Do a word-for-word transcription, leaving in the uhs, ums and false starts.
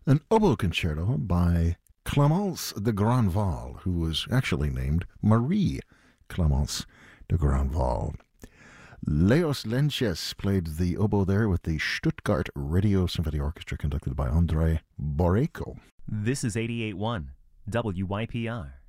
An oboe concerto by Clémence de Grandval, who was actually named Marie Clémence de Grandval. Leos Lenches played the oboe there with the Stuttgart Radio Symphony Orchestra conducted by Andrei Boreyko. This is eighty-eight point one W Y P R.